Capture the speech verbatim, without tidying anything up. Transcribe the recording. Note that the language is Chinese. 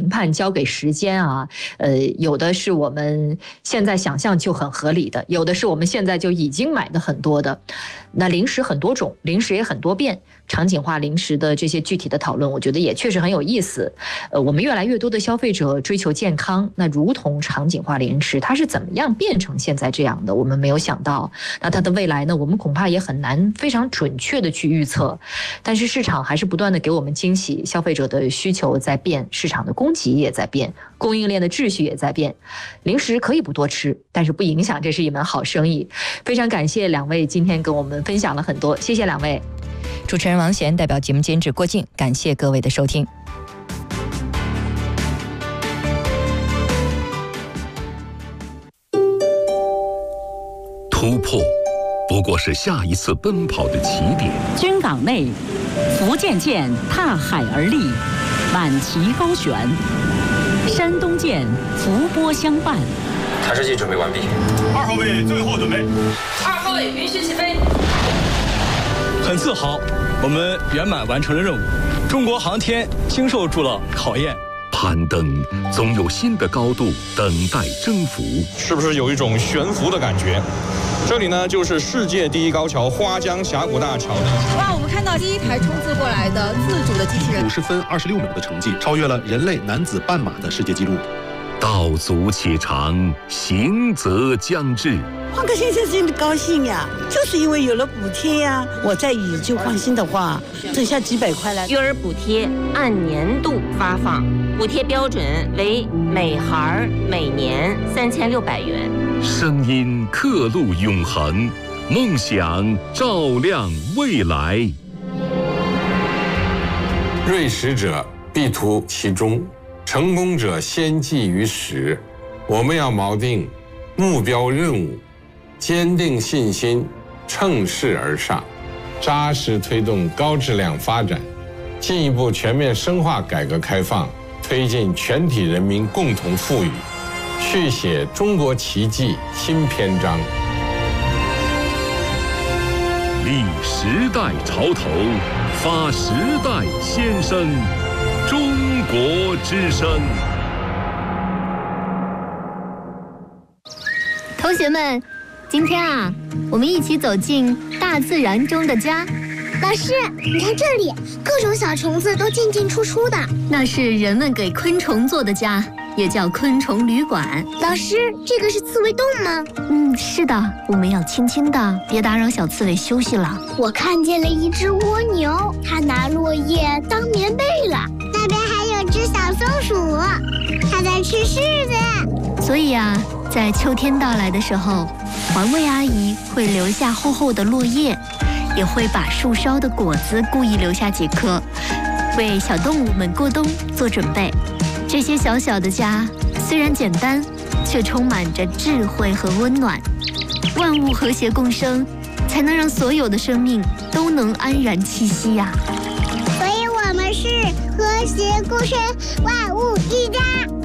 判交给时间啊，呃，有的是我们现在想象就很合理的，有的是我们现在就已经买的很多的。那零食很多种，零食也很多变，场景化零食的这些具体的讨论，我觉得也确实很有意思。呃，我们越来越多的消费者追求健康，那如同场景化零食，它是怎么样变成现在这样的？我们没有想到。那它的未来呢？我们恐怕也很难非常准确的去预测。但是市场还是不断的给我们惊喜，消费者的需求在变，市场的供给也在变，供应链的秩序也在变。零食可以不多吃，但是不影响这是一门好生意。非常感谢两位今天跟我们分享了很多，谢谢两位。 主持人王贤代表节目监制郭靖，感谢各位的收听。 突破不过是下一次奔跑的起点。 军港内，福建舰踏海而立，满旗高悬；山东舰伏波相伴。 台式机准备完毕。 二号位最后准备。 二号位允许起飞。 很自豪，我们圆满完成了任务。中国航天经受住了考验。 攀登总有新的高度等待征服， 是不是有一种悬浮的感觉？这里呢，就是世界第一高桥花江峡谷大桥。 哇，我们看到第一台冲刺过来的自主的机器人， 五十分二十六秒的成绩，超越了人类男子半马的世界纪录。 道阻且长，行则将至。 换个先生真的高兴呀，就是因为有了补贴呀。我在以旧换新的话，剩下几百块了。 育儿补贴按年度发放，补贴标准为每孩每年三千六百元。 声音刻录永恒，梦想照亮未来。 锐实者必图其中，成功者先记于始。我们要锚定目标任务，坚定信心，乘势而上，扎实推动高质量发展，进一步全面深化改革开放，推进全体人民共同富裕，续写中国奇迹新篇章。 立时代潮头，发时代先声，中国之声。 同学们，今天啊，我们一起走进大自然中的家。 老师，你看这里，各种小虫子都进进出出的。 那是人们给昆虫做的家，也叫昆虫旅馆。 老师，这个是刺猬洞吗？ 嗯，是的，我们要轻轻的，别打扰小刺猬休息了。 我看见了一只蜗牛，它拿落叶当棉被了。那边还有只小松鼠，它在吃柿子。 所以啊，在秋天到来的时候，环卫阿姨会留下厚厚的落叶，也会把树梢的果子故意留下几颗，为小动物们过冬做准备。这些小小的家虽然简单，却充满着智慧和温暖。万物和谐共生，才能让所有的生命都能安然栖息呀。 所以我们是和谐共生，万物一家。